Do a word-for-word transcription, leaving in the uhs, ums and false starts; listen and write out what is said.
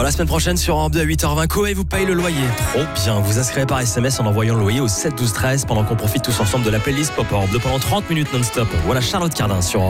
Bon, la semaine prochaine sur Europe deux à huit heures vingt, Koé vous paye le loyer. Trop bien. Vous inscrivez par S M S en envoyant le loyer au sept douze treize pendant qu'on profite tous ensemble de la playlist Pop Europe deux pendant trente minutes non-stop. Voilà Charlotte Cardin sur